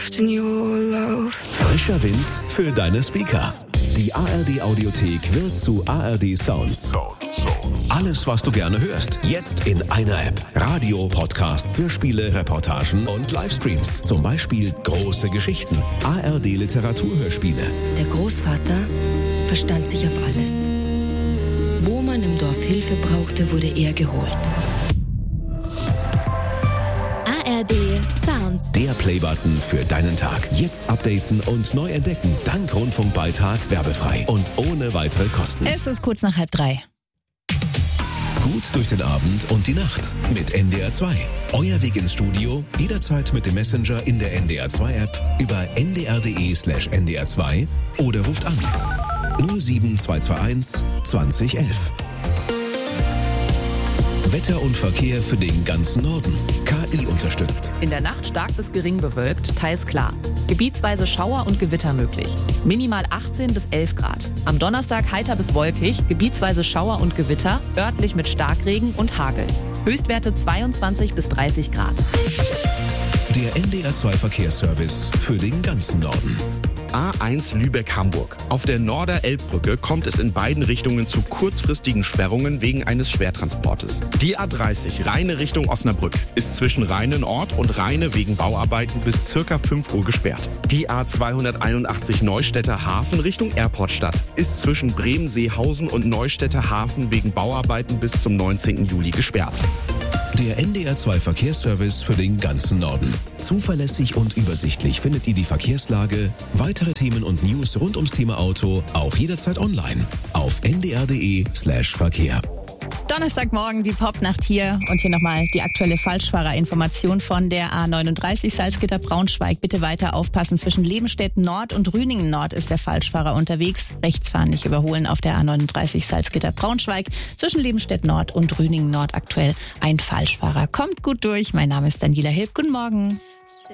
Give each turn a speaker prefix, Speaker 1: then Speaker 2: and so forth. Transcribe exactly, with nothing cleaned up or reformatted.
Speaker 1: Frischer Wind für deine Speaker. Die A R D Audiothek wird zu A R D Sounds. Alles, was du gerne hörst, jetzt in einer App. Radio, Podcasts, Hörspiele, Reportagen und Livestreams. Zum Beispiel große Geschichten, A R D Literaturhörspiele.
Speaker 2: Der Großvater verstand sich auf alles. Wo man im Dorf Hilfe brauchte, wurde er geholt.
Speaker 3: A R D Sounds.
Speaker 1: Der Playbutton für deinen Tag. Jetzt updaten und neu entdecken. Dank Rundfunkbeitrag werbefrei und ohne weitere Kosten.
Speaker 4: Es ist kurz nach halb drei.
Speaker 1: Gut durch den Abend und die Nacht mit N D R zwei. Euer Weg ins Studio, jederzeit mit dem Messenger in der N D R zwei App über n d r punkt d e slash n d r zwei oder ruft an null sieben zwei zwei eins zwanzig elf. Wetter und Verkehr für den ganzen Norden. K I unterstützt.
Speaker 5: In der Nacht stark bis gering bewölkt, teils klar. Gebietsweise Schauer und Gewitter möglich. Minimal achtzehn bis elf Grad. Am Donnerstag heiter bis wolkig, gebietsweise Schauer und Gewitter, örtlich mit Starkregen und Hagel. Höchstwerte zweiundzwanzig bis dreißig Grad.
Speaker 1: Der N D R zwei Verkehrsservice für den ganzen Norden.
Speaker 6: A eins Lübeck-Hamburg. Auf der Norder-Elbbrücke kommt es in beiden Richtungen zu kurzfristigen Sperrungen wegen eines Schwertransportes. Die A dreißig Rheine Richtung Osnabrück ist zwischen Rheine-Nord und Rheine wegen Bauarbeiten bis ca. fünf Uhr gesperrt. Die A zweihunderteinundachtzig Neustädter Hafen Richtung Erportstadt ist zwischen Bremen-Seehausen und Neustädter Hafen wegen Bauarbeiten bis zum neunzehnten Juli gesperrt.
Speaker 1: Der N D R zwei Verkehrsservice für den ganzen Norden. Zuverlässig und übersichtlich findet ihr die Verkehrslage, weitere Themen und News rund ums Thema Auto auch jederzeit online auf n d r punkt d e slash verkehr.
Speaker 4: Donnerstagmorgen die Popnacht hier und hier nochmal die aktuelle Falschfahrerinformation von der A neununddreißig Salzgitter-Braunschweig. Bitte weiter aufpassen. Zwischen Lebenstedt Nord und Rüningen Nord ist der Falschfahrer unterwegs. Rechtsfahren nicht überholen auf der A neununddreißig Salzgitter-Braunschweig. Zwischen Lebenstedt Nord und Rüningen Nord aktuell ein Falschfahrer. Kommt gut durch. Mein Name ist Daniela Hilb. Guten Morgen.